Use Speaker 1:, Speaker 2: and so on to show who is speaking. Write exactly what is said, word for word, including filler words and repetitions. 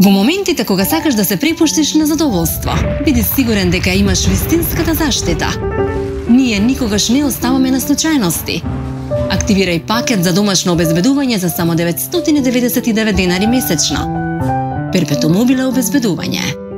Speaker 1: Во моментите кога сакаш да се препуштиш на задоволство, биди сигурен дека имаш вистинската заштита. Ние никогаш не оставаме на случајности. Активирај пакет за домашно обезбедување за само деветстотини и деветдесет и девет денари месечно. Перпетум мобиле обезбедување.